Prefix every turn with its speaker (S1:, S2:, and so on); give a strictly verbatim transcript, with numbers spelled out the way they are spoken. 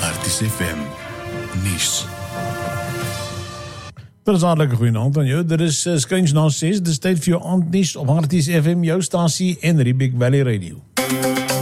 S1: Artis F M nuus.
S2: Dit is hartelijk goeienaand aan jou. Dit is uh, skuins na ses. Dit is tyd vir jou aandnuus op Artis F M, jou stasie en Riebeek Valley Radio.